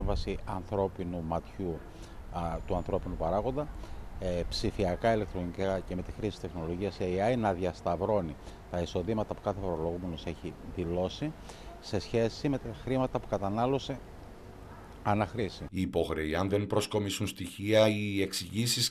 βάση ανθρώπινου ματιού, του ανθρώπινου παράγοντα, ψηφιακά, ηλεκτρονικά και με τη χρήση της τεχνολογίας AI να διασταυρώνει τα εισοδήματα που κάθε φορολογούμενος έχει δηλώσει σε σχέση με τα χρήματα που κατανάλωσε αναχρήση. Οι υποχρεοί, αν δεν προσκομίσουν στοιχεία ή εξηγήσεις